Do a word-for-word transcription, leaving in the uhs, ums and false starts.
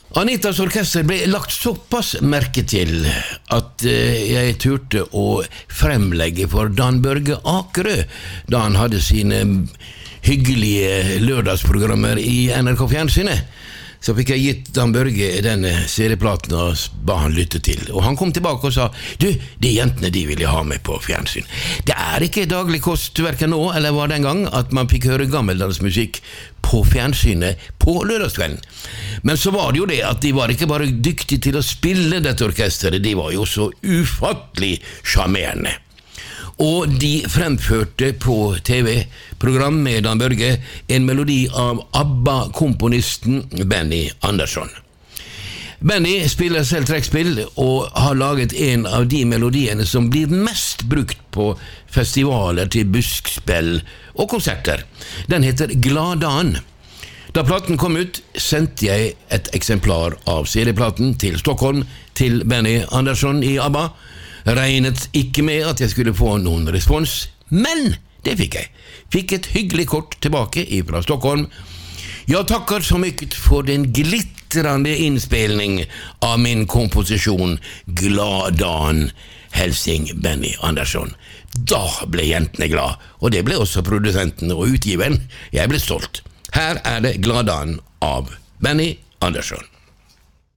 Anitas orkester ble lagt såpass merke til at jeg turte å fremlegge for Dan Børge Akerø da han hadde sine hyggelige lørdagsprogrammer i N R K Fjernsynet. Så fikk jeg gitt Dan Børge denne serieplaten og ba han lytte til. Og han kom tilbake og sa, du, de jentene de vil jeg ha med på fjernsyn. Det er ikke daglig kost, hverken nå eller var den gang, at man fikk høre gammeldags musikk på fjernsynet på lørdagskvelden. Men så var det jo det at de var ikke bare dyktige til å spille dette orkesteret, de var jo så ufattelig charmerende. Og de fremførte på T V-program med Dan Børge en melodi av ABBA-komponisten Benny Andersson. Benny spiller selv trekkspill og har laget en av de melodiene som blir mest brukt på festivaler til buskspill og konserter. Den heter Gladan. Da platen kom ut, sendte jeg et eksemplar av serieplaten til Stockholm til Benny Andersson i ABBA. Regnet ikke med at jeg skulle få noen respons, men det fikk jeg. Fikk et hyggelig kort tilbake fra Stockholm. Jeg takker så mye for den glittrende innspilning av min komposisjon Gladan, Helsing Benny Andersson. Da ble jentene glad, og det ble også produsenten og utgiveren. Jeg ble stolt. Her er det Gladan av Benny Andersson.